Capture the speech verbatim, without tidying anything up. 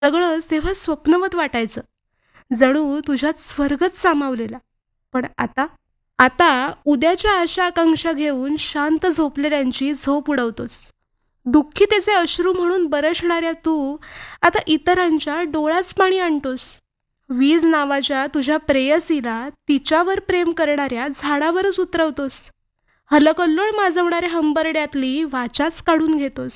सगळंच तेव्हा स्वप्नवत वाटायचं. जणू तुझ्यात स्वर्गच सामावलेला. पण आता? आता उद्याच्या आशा आकांक्षा घेऊन शांत झोपलेल्यांची झोप उडवतोस. दुःखीतेचे अश्रू म्हणून बरसणाऱ्या तू आता इतरांच्या डोळ्यास पाणी आणतोस. वीज नावाच्या तुझ्या प्रेयसीला तिच्यावर प्रेम करणाऱ्या झाडावरच उतरवतोस. हलकल्लोळ माजवणाऱ्या हंबरड्यातली वाचाच काढून घेतोस.